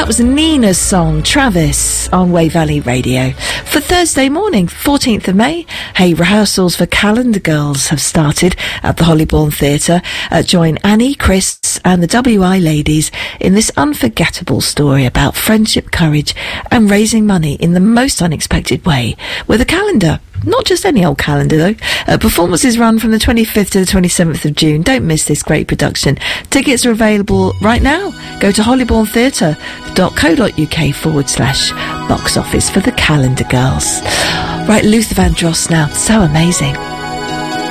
was Nina's song, Travis, on Way Valley Radio. For Thursday morning, 14th of May, hey, rehearsals for Calendar Girls have started at the Hollybourne Theatre. Join Annie, Chris and the WI ladies in this unforgettable story about friendship, courage and raising money in the most unexpected way with a calendar. Not just any old calendar, though. Performances run from the 25th to the 27th of June. Don't miss this great production. Tickets are available right now. Go to hollybournetheatre.co.uk/box office for the Calendar Girls. Right, Luther Vandross now. So amazing.